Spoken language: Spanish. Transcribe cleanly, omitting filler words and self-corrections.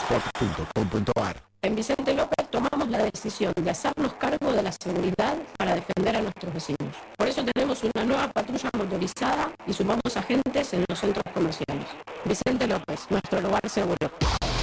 swap.com.ar. En Vicente López tomamos la decisión de hacernos cargo de la seguridad para defender a nuestros vecinos. Por eso tenemos una nueva patrulla motorizada y sumamos agentes en los centros comerciales. Vicente López, nuestro lugar seguro.